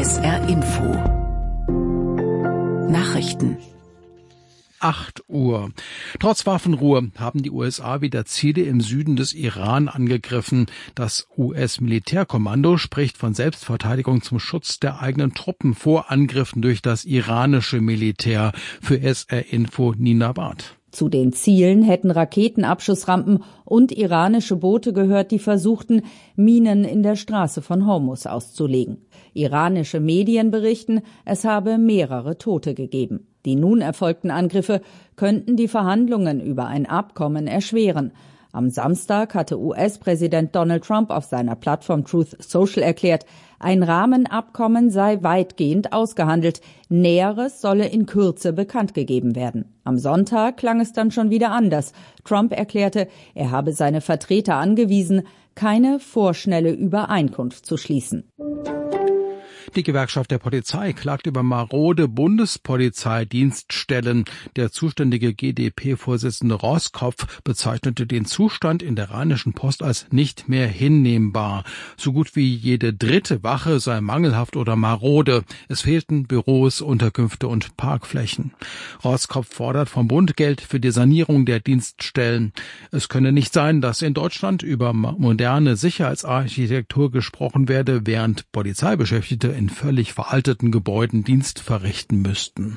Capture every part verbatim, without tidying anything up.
S R Info Nachrichten. acht Uhr. Trotz Waffenruhe haben die U S A wieder Ziele im Süden des Iran angegriffen. Das U S-Militärkommando spricht von Selbstverteidigung zum Schutz der eigenen Truppen vor Angriffen durch das iranische Militär. Für S R Info Nina Barth. Zu den Zielen hätten Raketenabschussrampen und iranische Boote gehört, die versuchten, Minen in der Straße von Hormuz auszulegen. Iranische Medien berichten, es habe mehrere Tote gegeben. Die nun erfolgten Angriffe könnten die Verhandlungen über ein Abkommen erschweren. Am Samstag hatte U S-Präsident Donald Trump auf seiner Plattform Truth Social erklärt, ein Rahmenabkommen sei weitgehend ausgehandelt. Näheres solle in Kürze bekannt gegeben werden. Am Sonntag klang es dann schon wieder anders. Trump erklärte, er habe seine Vertreter angewiesen, keine vorschnelle Übereinkunft zu schließen. Die Gewerkschaft der Polizei klagt über marode Bundespolizeidienststellen. Der zuständige G D P-Vorsitzende Roskopf bezeichnete den Zustand in der Rheinischen Post als nicht mehr hinnehmbar. So gut wie jede dritte Wache sei mangelhaft oder marode. Es fehlten Büros, Unterkünfte und Parkflächen. Roskopf fordert vom Bund Geld für die Sanierung der Dienststellen. Es könne nicht sein, dass in Deutschland über moderne Sicherheitsarchitektur gesprochen werde, während Polizeibeschäftigte in völlig veralteten Gebäuden Dienst verrichten müssten.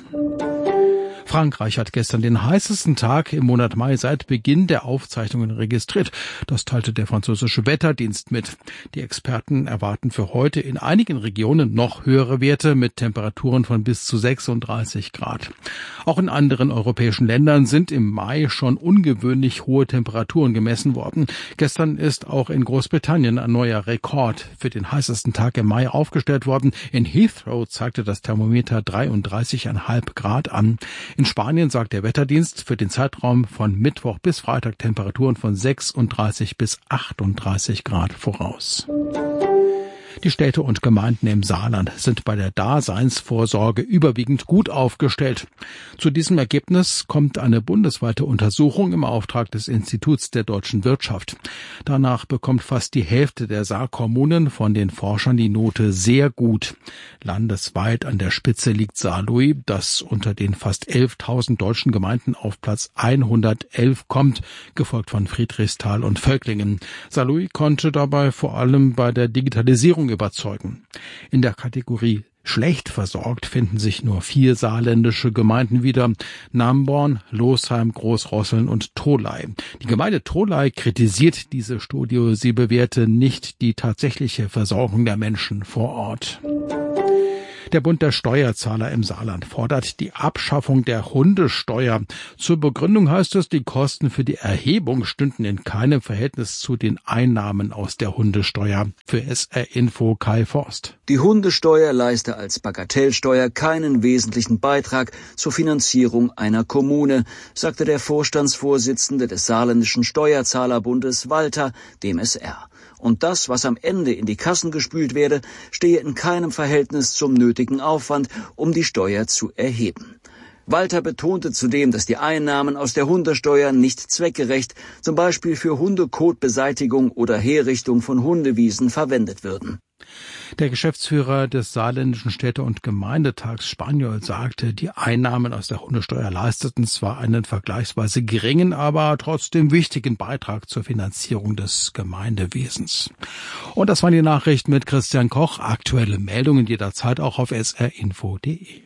Frankreich hat gestern den heißesten Tag im Monat Mai seit Beginn der Aufzeichnungen registriert. Das teilte der französische Wetterdienst mit. Die Experten erwarten für heute in einigen Regionen noch höhere Werte mit Temperaturen von bis zu sechsunddreißig Grad. Auch in anderen europäischen Ländern sind im Mai schon ungewöhnlich hohe Temperaturen gemessen worden. Gestern ist auch in Großbritannien ein neuer Rekord für den heißesten Tag im Mai aufgestellt worden. In Heathrow zeigte das Thermometer dreiunddreißig Komma fünf Grad an. In Spanien sagt der Wetterdienst für den Zeitraum von Mittwoch bis Freitag Temperaturen von sechsunddreißig bis achtunddreißig Grad voraus. Die Städte und Gemeinden im Saarland sind bei der Daseinsvorsorge überwiegend gut aufgestellt. Zu diesem Ergebnis kommt eine bundesweite Untersuchung im Auftrag des Instituts der deutschen Wirtschaft. Danach bekommt fast die Hälfte der Saarkommunen von den Forschern die Note sehr gut. Landesweit an der Spitze liegt Saarlouis, das unter den fast elftausend deutschen Gemeinden auf Platz hundertelf kommt, gefolgt von Friedrichsthal und Völklingen. Saarlouis konnte dabei vor allem bei der Digitalisierung überzeugen. In der Kategorie schlecht versorgt finden sich nur vier saarländische Gemeinden wieder: Namborn, Losheim, Großrosseln und Tholey. Die Gemeinde Tholey kritisiert diese Studie, sie bewerte nicht die tatsächliche Versorgung der Menschen vor Ort. Der Bund der Steuerzahler im Saarland fordert die Abschaffung der Hundesteuer. Zur Begründung heißt es, die Kosten für die Erhebung stünden in keinem Verhältnis zu den Einnahmen aus der Hundesteuer. Für S R Info Kai Forst. Die Hundesteuer leiste als Bagatellsteuer keinen wesentlichen Beitrag zur Finanzierung einer Kommune, sagte der Vorstandsvorsitzende des Saarländischen Steuerzahlerbundes Walter dem S R. Und das, was am Ende in die Kassen gespült werde, stehe in keinem Verhältnis zum nötigen Aufwand, um die Steuer zu erheben. Walter betonte zudem, dass die Einnahmen aus der Hundesteuer nicht zweckgerecht, zum Beispiel für Hundekotbeseitigung oder Herrichtung von Hundewiesen, verwendet würden. Der Geschäftsführer des Saarländischen Städte- und Gemeindetags Spaniol sagte, die Einnahmen aus der Hundesteuer leisteten zwar einen vergleichsweise geringen, aber trotzdem wichtigen Beitrag zur Finanzierung des Gemeindewesens. Und das waren die Nachrichten mit Christian Koch. Aktuelle Meldungen jederzeit auch auf s r info punkt d e.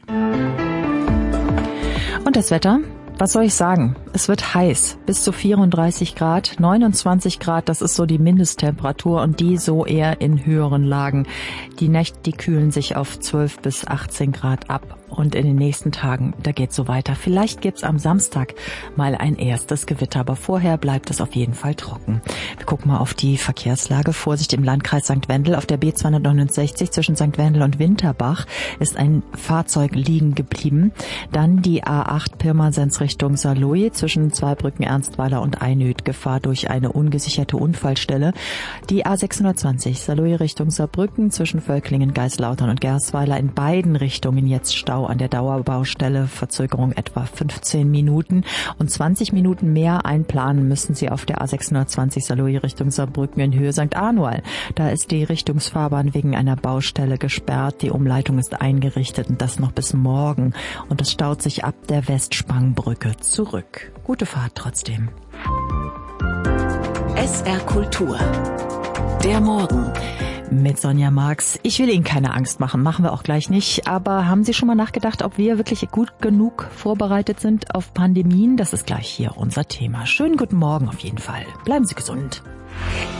Und das Wetter? Was soll ich sagen? Es wird heiß, bis zu vierunddreißig Grad, neunundzwanzig Grad, das ist so die Mindesttemperatur und die so eher in höheren Lagen. Die Nächte, die kühlen sich auf zwölf bis achtzehn Grad ab und in den nächsten Tagen, da geht's so weiter. Vielleicht gibt's am Samstag mal ein erstes Gewitter, aber vorher bleibt es auf jeden Fall trocken. Wir gucken mal auf die Verkehrslage. Vorsicht im Landkreis Sankt Wendel. Auf der B zweihundertneunundsechzig zwischen Sankt Wendel und Winterbach ist ein Fahrzeug liegen geblieben. Dann die A acht Pirmasens Richtung Saarlouis zwischen Zweibrücken, Ernstweiler und Einöd. Gefahr durch eine ungesicherte Unfallstelle. Die A sechshundertzwanzig Saarlouis Richtung Saarbrücken zwischen Völklingen, Geislautern und Gersweiler. In beiden Richtungen jetzt Stau Stau an der Dauerbaustelle, Verzögerung etwa fünfzehn Minuten und zwanzig Minuten mehr einplanen müssen Sie auf der A sechshundertzwanzig Saarlouis Richtung Saarbrücken in Höhe Sankt Anual. Da ist die Richtungsfahrbahn wegen einer Baustelle gesperrt, die Umleitung ist eingerichtet und das noch bis morgen und es staut sich ab der Westsprangbrücke zurück. Gute Fahrt trotzdem. S R Kultur. Der Morgen. Mit Sonja Marx. Ich will Ihnen keine Angst machen, machen wir auch gleich nicht. Aber haben Sie schon mal nachgedacht, ob wir wirklich gut genug vorbereitet sind auf Pandemien? Das ist gleich hier unser Thema. Schönen guten Morgen auf jeden Fall. Bleiben Sie gesund.